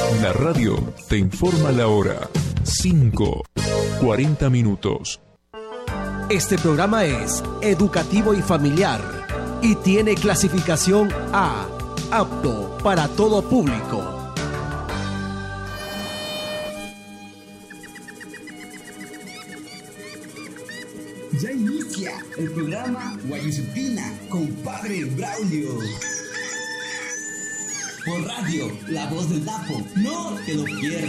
La radio te informa la hora. 5:40 minutos. Este programa es educativo y familiar y tiene clasificación A, apto para todo público. Ya inicia el programa Guayusupina con Padre Braulio. Por radio, La Voz del Dapo. No te lo pierdas.